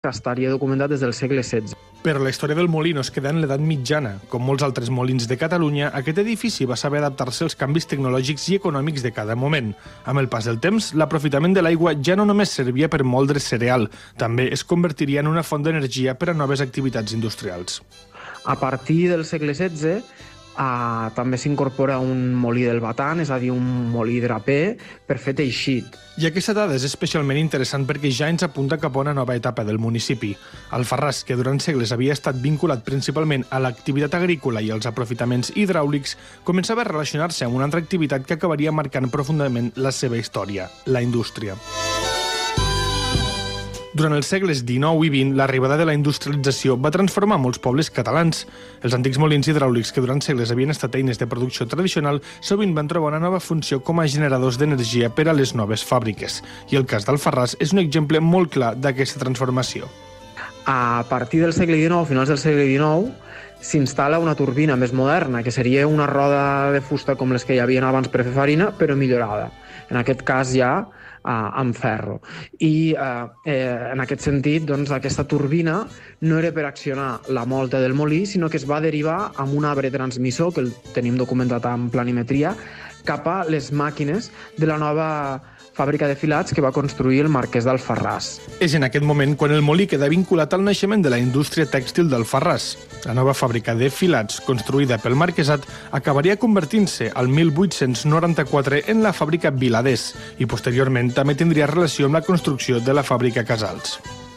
que estaria documentat des del segle XVI. Però la història del molí no es queda en l'edat mitjana. Com molts altres molins de Catalunya, aquest edifici va saber adaptar-se als canvis tecnològics i econòmics de cada moment. Amb el pas del temps, l'aprofitament de l'aigua ja no només servia per moldre cereal, també es convertiria en una font d'energia per a noves activitats industrials. A partir del segle XVI també s'incorpora un molí del batán, és a dir, un molí draper, per fer teixit. I aquesta dada és especialment interessant perquè ja ens apunta cap a una nova etapa del municipi. Alfarràs, que durant segles havia estat vinculat principalment a l'activitat agrícola i als aprofitaments hidràulics, començava a relacionar-se amb una altra activitat que acabaria marcant profundament la seva història, la indústria. Durant els segles XIX i XX, l'arribada de la industrialització va transformar molts pobles catalans. Els antics molins hidràulics, que durant segles havien estat eines de producció tradicional, sovint van trobar una nova funció com a generadors d'energia per a les noves fàbriques. I el cas d'Alfarràs és un exemple molt clar d'aquesta transformació. A partir del segle XIX, finals del segle XIX, s'instal·la una turbina més moderna, que seria una roda de fusta com les que hi havia abans per fer farina, però millorada. En aquest cas ja amb ferro. I en aquest sentit, doncs, aquesta turbina no era per accionar la molta del molí, sinó que es va derivar amb un arbre transmissor, que el tenim documentat en planimetria, cap a les màquines de la nova fàbrica de filats que va construir el marquès d'Alfarràs. És en aquest moment quan el molí queda vinculat al naixement de la indústria tèxtil d'Alfarràs. La nova fàbrica de filats, construïda pel marquesat, acabaria convertint-se al 1894 en la fàbrica Viladés i posteriorment també tindria relació amb la construcció de la fàbrica Casals.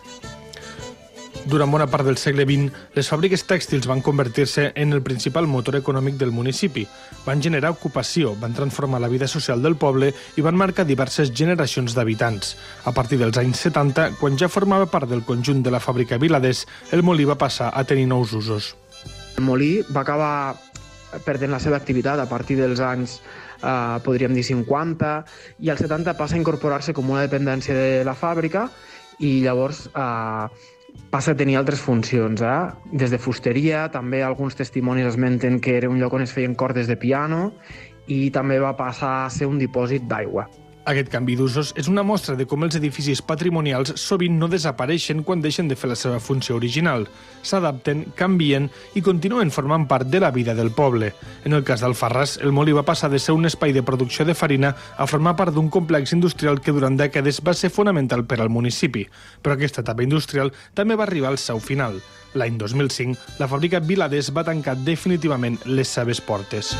Durant bona part del segle XX, les fàbriques tèxtils van convertir-se en el principal motor econòmic del municipi. Van generar ocupació, van transformar la vida social del poble i van marcar diverses generacions d'habitants. A partir dels anys 70, quan ja formava part del conjunt de la fàbrica Viladés, el molí va passar a tenir nous usos. El molí va acabar perdent la seva activitat a partir dels anys podríem dir 50, i al 70 passa a incorporar-se com una dependència de la fàbrica i llavors passa a tenir altres funcions. Des de fusteria, també alguns testimonis esmenten que era un lloc on es feien cordes de piano i també va passar a ser un dipòsit d'aigua. Aquest canvi d'usos és una mostra de com els edificis patrimonials sovint no desapareixen quan deixen de fer la seva funció original. S'adapten, canvien i continuen formant part de la vida del poble. En el cas d'Alfarràs, el molí va passar de ser un espai de producció de farina a formar part d'un complex industrial que durant dècades va ser fonamental per al municipi. Però aquesta etapa industrial també va arribar al seu final. L'any 2005, la fàbrica Viladés va tancar definitivament les seves portes.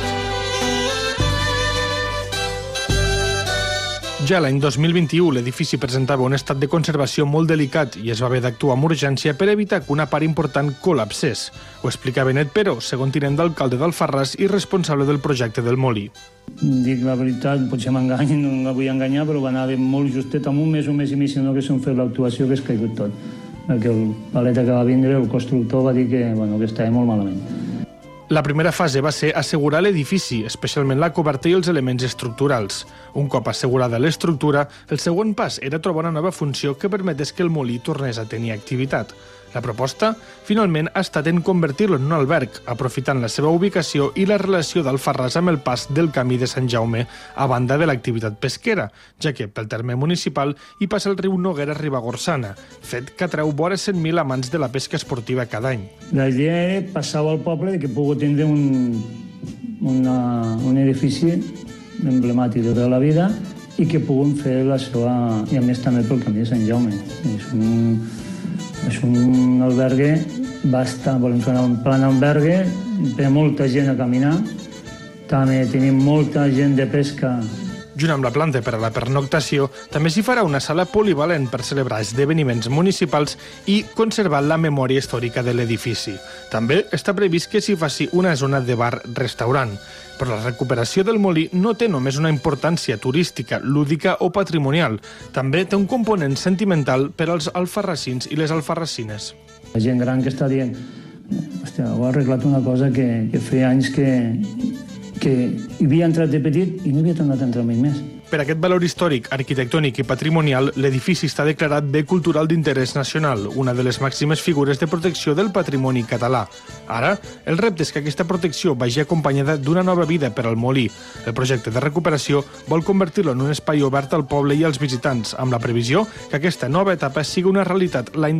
Ja l'any 2021 l'edifici presentava un estat de conservació molt delicat i es va haver d'actuar amb urgència per evitar que una part important col·lapsés. Ho explica Benet Pero, segon tinent d'alcalde d'Alfarràs i responsable del projecte del molí. Dic la veritat, potser m'enganyi, no la vull enganyar, però va anar molt justet, amb un mes i mig, no que s'han fet l'actuació, que és caigut tot. Perquè el paleta que va vindre, el constructor va dir que estava molt malament. La primera fase va ser assegurar l'edifici, especialment la coberta i els elements estructurals. Un cop assegurada l'estructura, el següent pas era trobar una nova funció que permetés que el molí tornés a tenir activitat. La proposta, finalment, ha estat en convertir-lo en un alberg, aprofitant la seva ubicació i la relació d'Alfarràs amb el pas del Camí de Sant Jaume, a banda de l'activitat pesquera, ja que pel terme municipal hi passa el riu Noguera-Ribagorçana, fet que atreu vora 100.000 amants de la pesca esportiva cada any. La idea era passar al poble que pugui tindre un edifici emblemàtic de tota la vida i que puguin fer la seva... i a més també pel Camí de Sant Jaume. És un albergue bastant, volem fer un plan albergue, per molta gent a caminar, també tenim molta gent de pesca. Junt amb la planta per a la pernoctació, també s'hi farà una sala polivalent per celebrar esdeveniments municipals i conservar la memòria històrica de l'edifici. També està previst que s'hi faci una zona de bar-restaurant. Però la recuperació del molí no té només una importància turística, lúdica o patrimonial. També té un component sentimental per als alfarracins i les alfarracines. La gent gran que està dient hòstia, ho ha arreglat una cosa que feia anys que hi havia entrat de petit i no havia tornat a entrar mai més. Per aquest valor històric, arquitectònic i patrimonial, l'edifici està declarat bé cultural d'interès nacional, una de les màximes figures de protecció del patrimoni català. Ara, el repte és que aquesta protecció vagi acompanyada d'una nova vida per al molí. El projecte de recuperació vol convertir-lo en un espai obert al poble i als visitants, amb la previsió que aquesta nova etapa sigui una realitat l'any